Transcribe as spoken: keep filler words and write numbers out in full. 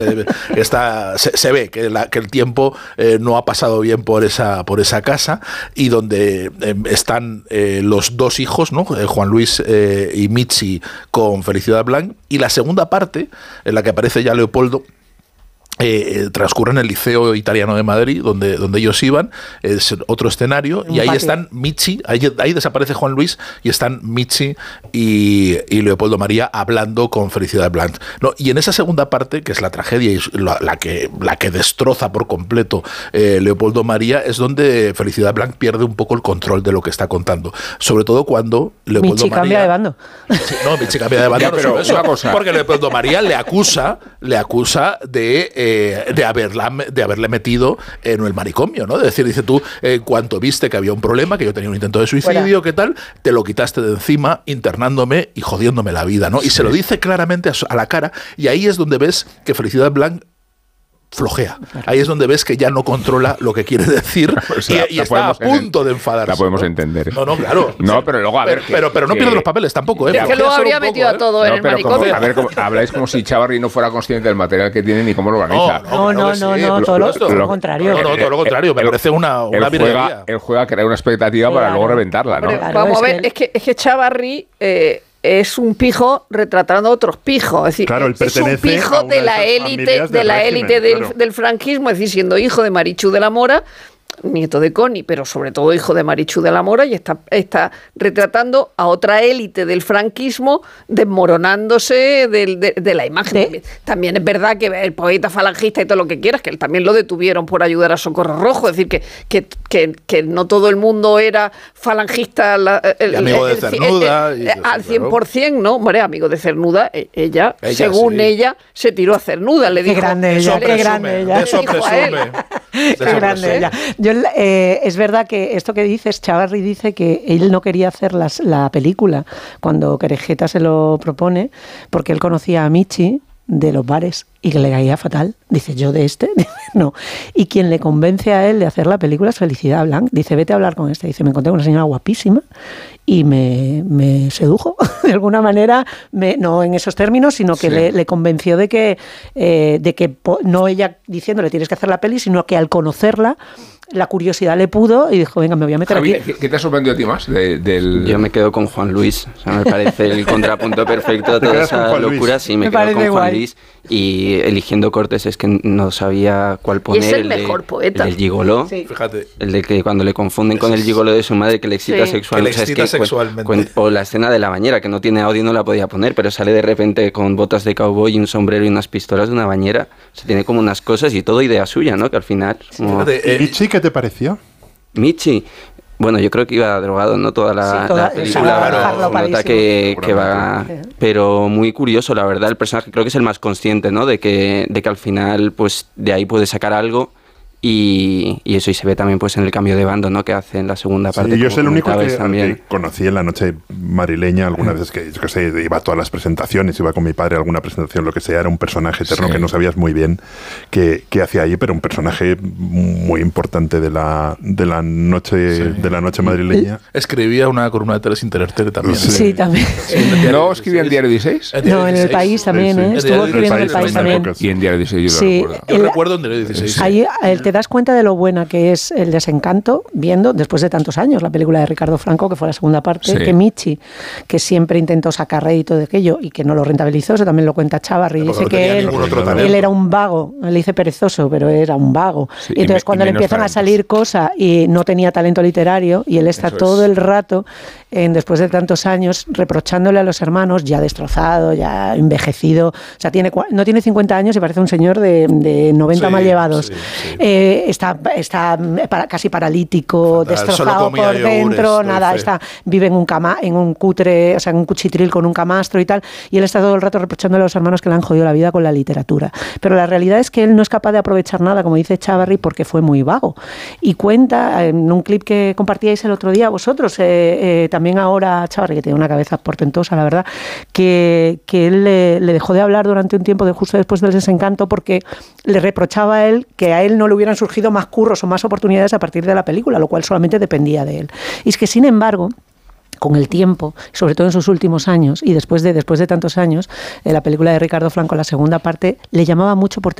Está, se, se ve que, la, que el tiempo eh, no ha pasado bien por esa, por esa casa, y donde eh, están eh, los dos hijos, ¿no? Eh, Juan Luis eh, y Michi con Felicidad Blanc, y la segunda parte, en la que aparece ya Leopoldo, Eh, transcurre en el Liceo Italiano de Madrid, donde, donde ellos iban, es otro escenario, y ahí patio. Están Michi, ahí, ahí desaparece Juan Luis, y están Michi y, y Leopoldo María hablando con Felicidad Blanc. No, y en esa segunda parte, que es la tragedia y la, la, que, la que destroza por completo eh, Leopoldo María, es donde Felicidad Blanc pierde un poco el control de lo que está contando, sobre todo cuando Leopoldo Michi María... cambia de bando. Sí, no, Michi cambia de bando, ya, pero no eso, una cosa. Porque Leopoldo María le acusa, le acusa de... Eh, de, haberla, de haberle metido en el manicomio, ¿no? Es decir, dice tú, en eh, cuanto viste que había un problema, que yo tenía un intento de suicidio, Fuera. ¿qué tal? Te lo quitaste de encima, internándome y jodiéndome la vida, ¿no? Sí. Y se lo dice claramente a, a la cara, y ahí es donde ves que Felicidad Blanc flojea. Ahí es donde ves que ya no controla lo que quiere decir, pues y, la, y la está a punto de enfadarse. La podemos ¿no? entender. No, no, claro. No, pero luego, a ver... Pero, pero, pero no que, pierde los papeles tampoco, ¿eh? Es que luego habría metido poco, a todo ¿eh? en no, el manicomio. Como, a ver, como, habláis como si Chavarri no fuera consciente del material que tiene ni cómo lo organiza. No, no, no, no, no, no todo, lo, todo lo contrario. No, no, todo lo contrario. Me parece una, una él juega, él juega a crear una expectativa sí, para claro. luego reventarla, ¿no? Claro, vamos a ver, es que, es que Chavarri... Eh, es un pijo retratando a otros pijos, es decir, claro, él es un pijo de la élite de la élite del, claro. del franquismo, es decir, siendo hijo de Marichu de la Mora, nieto de Connie, pero sobre todo hijo de Marichu de la Mora, y está, está retratando a otra élite del franquismo desmoronándose de, de, de la imagen. ¿Sí? También, también es verdad que el poeta falangista y todo lo que quieras, que él también lo detuvieron por ayudar a Socorro Rojo, es decir, que, que, que, que no todo el mundo era falangista la, el, amigo el, de Cernuda el, el, el, al cien por ciento, ¿no? Hombre, amigo de Cernuda, ella, ella según sí. ella, se tiró a Cernuda, le dijo, qué grande ella, qué grande ella. Eso presume. Qué grande ella. Yo, eh, es verdad que esto que dices, Chavarri dice que él no quería hacer las, la película cuando Querejeta se lo propone, porque él conocía a Michi de los bares y que le caía fatal. Dice, yo de este, no. Y quien le convence a él de hacer la película es Felicidad Blanc. Dice, vete a hablar con este. Dice, me encontré con una señora guapísima y me, me sedujo. De alguna manera, me, no en esos términos, sino que sí. le, le convenció de que, eh, de que no ella diciéndole tienes que hacer la peli, sino que al conocerla, la curiosidad le pudo y dijo, venga, me voy a meter Javi, aquí. ¿Qué te ha sorprendido a ti más? De, del... Yo me quedo con Juan Luis. O sea, me parece el contrapunto perfecto a toda esa locura. Sí, me, me quedo con Juan guay. Luis. Y eligiendo cortes es que no sabía cuál poner. Y es el, el mejor de, poeta. El del gigoló. Sí. Fíjate. El de que cuando le confunden con el gigoló de su madre, que le excita sí. sexualmente. Que le excita o sea, es que sexualmente. Cuen, cuen, o la escena de la bañera, que no tiene audio, no la podía poner, pero sale de repente con botas de cowboy y un sombrero y unas pistolas de una bañera. O sea, tiene como unas cosas y todo idea suya, ¿no? Que al final... Sí, como... ¿Y Michi qué te pareció? Michi, bueno, yo creo que iba drogado, ¿no? Toda la, sí, toda, la película claro, nota que, que va, pero muy curioso, la verdad, el personaje creo que es el más consciente, ¿no? De que, de que al final, pues, de ahí puede sacar algo. Y, y eso y se ve también pues en el cambio de bando, ¿no? Que hace en la segunda parte. Sí, yo soy el único que, también. que conocí en la noche madrileña algunas veces que, yo que sé, iba a todas las presentaciones, iba con mi padre a alguna presentación, lo que sea, era un personaje eterno sí. que no sabías muy bien qué, qué hacía allí, pero un personaje muy importante de la, de la noche sí. de la noche madrileña. Escribía una columna de Teles Intererte también. Sí, sí también. ¿No escribía en Diario dieciséis? No, en El País también, ¿eh? Sí, sí. Estuvo escribiendo en El País también. Y en Diario dieciséis yo sí, lo recuerdo. Yo el, recuerdo en Diario dieciséis. Ahí el te das cuenta de lo buena que es El desencanto, viendo, después de tantos años, la película de Ricardo Franco, que fue la segunda parte, sí. que Michi, que siempre intentó sacar rédito de aquello y que no lo rentabilizó, eso también lo cuenta Chavarri, dice no que él, él era un vago, él dice perezoso, pero era un vago. Sí, y entonces y me, cuando y le empiezan talentos. a salir cosas y no tenía talento literario, y él está eso todo es. el rato, en, después de tantos años, reprochándole a los hermanos, ya destrozado, ya envejecido, o sea, tiene, no tiene cincuenta años y parece un señor de, de noventa sí, mal llevados. Sí, sí. Eh, está está para, casi paralítico, fatal, destrozado por dentro, yogures, nada, está, vive en un cama, en un cutre, o sea, en un cuchitril con un camastro y tal, y él está todo el rato reprochando a los hermanos que le han jodido la vida con la literatura. Pero la realidad es que él no es capaz de aprovechar nada, como dice Chavarri, porque fue muy vago. Y cuenta, en un clip que compartíais el otro día vosotros, eh, eh, también ahora Chavarri, que tiene una cabeza portentosa, la verdad, que, que él le, le dejó de hablar durante un tiempo de justo después del desencanto porque le reprochaba a él que a él no le hubieran surgido más curros o más oportunidades a partir de la película, lo cual solamente dependía de él. Y es que, sin embargo, con el tiempo, sobre todo en sus últimos años, y después de, después de tantos años, eh, la película de Ricardo Franco, la segunda parte, le llamaba mucho por